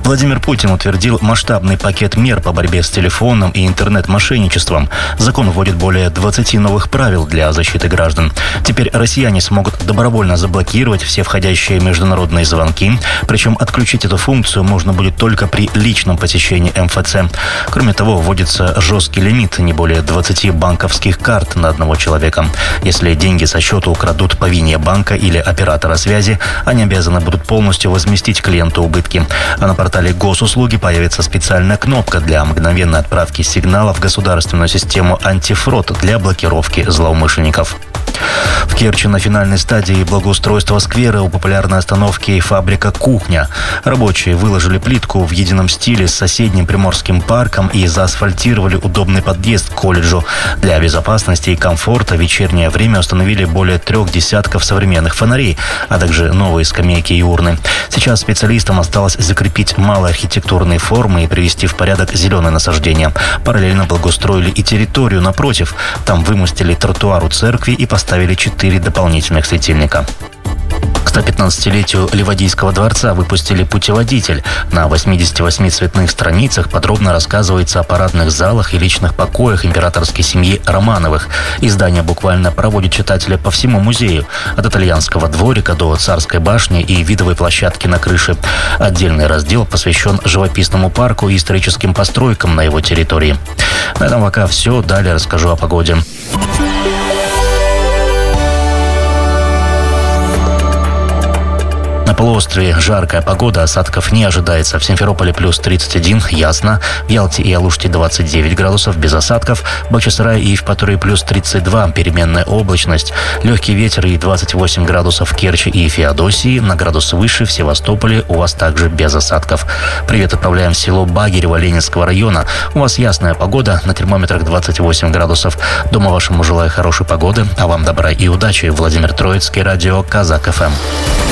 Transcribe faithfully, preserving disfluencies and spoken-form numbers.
Владимир Путин утвердил масштабный пакет мер по борьбе с телефонным и интернет-мошенничеством. Закон вводит более двадцати новых правил для защиты граждан. Теперь россияне смогут добровольно заблокировать все входящие международные звонки, причем отключить эту функцию можно будет только при личном посещении эм эф цэ. Кроме того, вводится жесткий лимит не более двадцати банковских карт на одного человека. Если деньги со счета украдут по вине банка или оператора связи, они обязаны будут полностью возместить клиенту убытки. А на портале госуслуги появится специальная кнопка для мгновенной отправки сигнала в государственную систему антифрод для блокировки злоумышленников. В Керчи на финальной стадии благоустройства сквера у популярной остановки «Фабрика Кухня». Рабочие выложили плитку в едином стиле с соседним Приморским парком и заасфальтировали удобный подъезд к колледжу. Для безопасности и комфорта в вечернее время установили более трех десятков современных фонарей, а также новые скамейки и урны. Сейчас специалистам осталось закрепить малые архитектурные формы и привести в порядок зеленые насаждения. Параллельно благоустроили и территорию напротив. Там вымостили тротуар у церкви и поставили четыре дополнительных светильника. К сто пятнадцатилетию Ливадийского дворца выпустили путеводитель. На восьмидесяти восьми цветных страницах подробно рассказывается о парадных залах и личных покоях императорской семьи Романовых. Издание буквально проводит читателя по всему музею. От итальянского дворика до царской башни и видовой площадки на крыше. Отдельный раздел посвящен живописному парку и историческим постройкам на его территории. На этом пока все. Далее расскажу о погоде. На полуострове жаркая погода, осадков не ожидается. В Симферополе плюс тридцать один, ясно. В Ялте и Алуште двадцать девять градусов, без осадков. В Бахчисарае и Евпатории плюс тридцать два, переменная облачность. Легкий ветер и двадцать восемь градусов в Керчи и Феодосии. На градус выше в Севастополе у вас также без осадков. Привет отправляем в село Багирево Ленинского района. У вас ясная погода, на термометрах двадцать восемь градусов. Дома вашему желаю хорошей погоды, а вам добра и удачи. Владимир Троицкий, радио Казак эф эм.